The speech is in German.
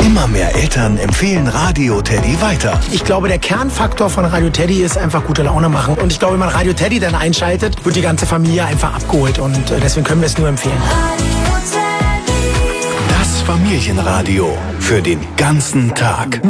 Immer mehr Eltern empfehlen Radio Teddy weiter. Ich glaube, der Kernfaktor von Radio Teddy ist einfach gute Laune machen. Und ich glaube, wenn man Radio Teddy dann einschaltet, wird die ganze Familie einfach abgeholt. Und deswegen können wir es nur empfehlen. Das Familienradio für den ganzen Tag.